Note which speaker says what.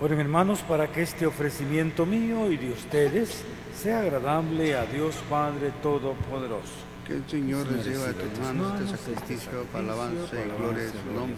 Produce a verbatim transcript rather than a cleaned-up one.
Speaker 1: Oren, hermanos, para que este ofrecimiento mío y de ustedes sea agradable a Dios Padre Todopoderoso.
Speaker 2: Que el Señor reciba de tus manos este sacrificio para alabanza y gloria de su nombre,